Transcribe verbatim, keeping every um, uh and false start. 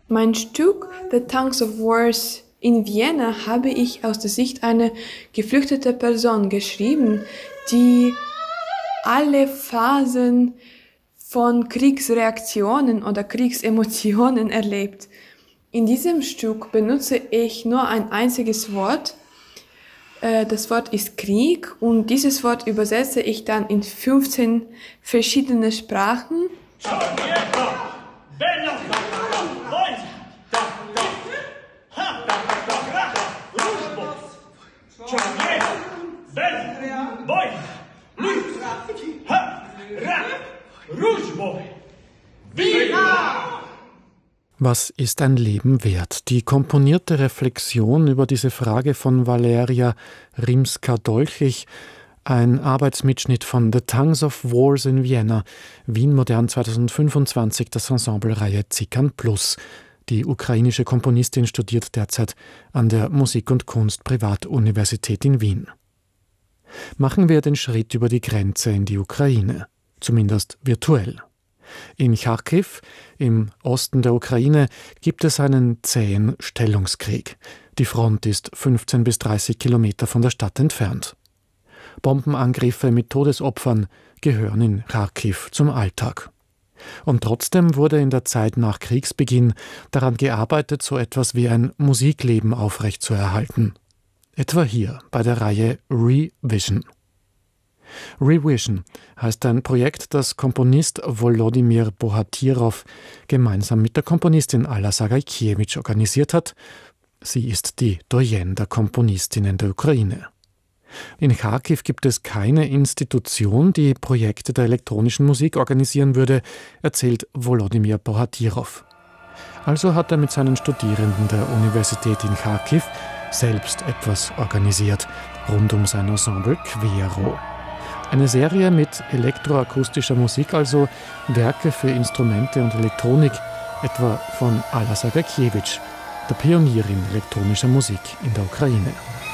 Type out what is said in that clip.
Mein Stück The Tongues of Wars in Vienna habe ich aus der Sicht einer geflüchteten Person geschrieben, die alle Phasen von Kriegsreaktionen oder Kriegsemotionen erlebt. In diesem Stück benutze ich nur ein einziges Wort. Das Wort ist Krieg und dieses Wort übersetze ich dann in fünfzehn verschiedene Sprachen. Was ist ein Leben wert? Die komponierte Reflexion über diese Frage von Valeria Rimska-Dolchich, ein Arbeitsmitschnitt von The Tongues of Wars in Vienna, Wien modern zweitausendfünfundzwanzig, das Ensemblereihe Zikan Plus. Die ukrainische Komponistin studiert derzeit an der Musik- und Kunst-Privatuniversität in Wien. Machen wir den Schritt über die Grenze in die Ukraine, zumindest virtuell. In Charkiw, im Osten der Ukraine, gibt es einen zähen Stellungskrieg. Die Front ist fünfzehn bis dreißig Kilometer von der Stadt entfernt. Bombenangriffe mit Todesopfern gehören in Charkiw zum Alltag. Und trotzdem wurde in der Zeit nach Kriegsbeginn daran gearbeitet, so etwas wie ein Musikleben aufrechtzuerhalten. Etwa hier bei der Reihe Revision. Revision heißt ein Projekt, das Komponist Volodymyr Bohatirow gemeinsam mit der Komponistin Alla Sagajkiewicz organisiert hat. Sie ist die Doyenne der Komponistinnen der Ukraine. In Charkiw gibt es keine Institution, die Projekte der elektronischen Musik organisieren würde, erzählt Volodymyr Bohatirow. Also hat er mit seinen Studierenden der Universität in Charkiw selbst etwas organisiert, rund um sein Ensemble Quero. Eine Serie mit elektroakustischer Musik, also Werke für Instrumente und Elektronik, etwa von Alla Sagajkiewicz, der Pionierin elektronischer Musik in der Ukraine.